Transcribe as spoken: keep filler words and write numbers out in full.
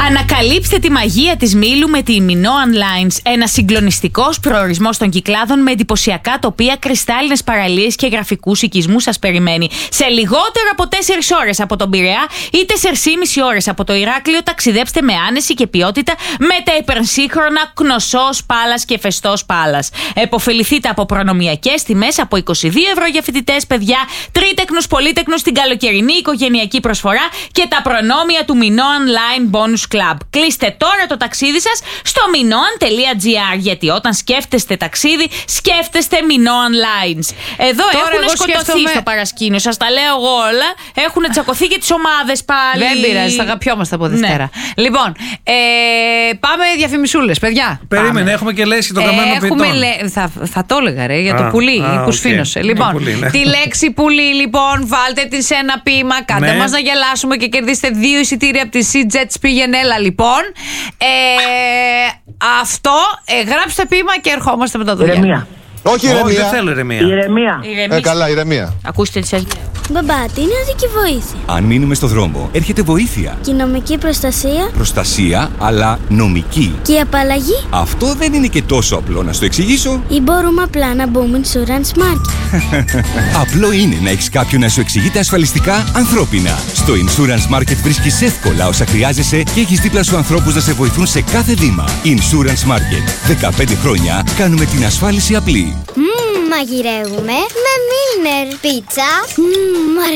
Ανακαλύψτε τη μαγεία της Μήλου με τη Minoan Lines. Ένα συγκλονιστικός προορισμός των Κυκλάδων με εντυπωσιακά τοπία, κρυστάλλινες παραλίες και γραφικούς οικισμούς σας περιμένει. Σε λιγότερο από τέσσερις ώρες από τον Πειραιά ή τέσσερις και μισή ώρες από το Ηράκλειο, ταξιδέψτε με άνεση και ποιότητα με τα υπερσύγχρονα Κνωσός Πάλας και Φεστός Πάλας. Εποφεληθείτε από προνομιακές τιμές από είκοσι δύο ευρώ για φοιτητές, παιδιά, τρίτεκνους, πολύτεκνους, την καλοκαιρινή οικογενειακή προσφορά και τα προνόμια του Minoan Line Bonus Club. Κλείστε τώρα το ταξίδι σας στο minoan τελεία gr, γιατί όταν σκέφτεστε ταξίδι, σκέφτεστε Minoan Lines. Εδώ έχουν σκοτωθεί σκέφτομαι... στο παρασκήνιο, σας τα λέω εγώ όλα. Έχουν τσακωθεί και τις ομάδες πάλι. Δεν πειράζει, θα αγαπιόμαστε από Δευτέρα. Ναι. Λοιπόν, ε, πάμε διαφημισούλες, παιδιά. Περίμενε, πάμε. Έχουμε και λέξη το ε, καμένο ποιητών. Λέ... Θα, θα το έλεγα ρε, για α, το πουλί α, που okay. σφήνωσε. Λοιπόν, πουλί, ναι. Τη λέξη πουλί, λοιπόν, βάλτε τη σε ένα ποίημα, κάντε ναι. μας να γελάσουμε και κερδίστε δύο εισιτήρια από τη Sea-Jets Πήγαινέλα, λοιπόν. Ε, αυτό, ε, γράψτε ποίημα και ερχόμαστε με τα δουλειά. Ηρεμία. Όχι ηρεμία. Όχι, δεν θέλω ηρεμία. Ηρεμία. Ε, καλά, ηρεμία. Ακούστε τη σας. Μπαμπά, τι είναι οδική βοήθεια? Αν μείνουμε στο δρόμο, έρχεται βοήθεια. Και η νομική προστασία? Προστασία, αλλά νομική. Και η απαλλαγή? Αυτό δεν είναι και τόσο απλό να στο εξηγήσω. Ή μπορούμε απλά να μπούμε Insurance Market? Απλό είναι να έχεις κάποιον να σου εξηγείται ασφαλιστικά ανθρώπινα. Στο Insurance Market βρίσκεις εύκολα όσα χρειάζεσαι και έχεις δίπλα σου ανθρώπους να σε βοηθούν σε κάθε βήμα. Insurance Market. δεκαπέντε χρόνια κάνουμε την ασφάλιση απλή. Μμμ, μαγειρεύουμε με Milner πίτσα. Μμμ,